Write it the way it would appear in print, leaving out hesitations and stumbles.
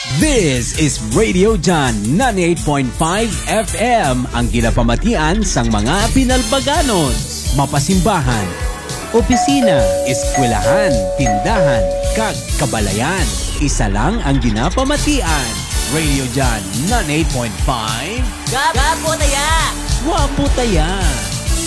This is Radio John 98.5 FM, ang ginapamatian sang mga pinalbaganon, mapasimbahan, opisina, eskwelahan, tindahan, kag kabalayan. Isa lang ang ginapamatian. Radio John 98.5. Gapo na ya! Wapo taya!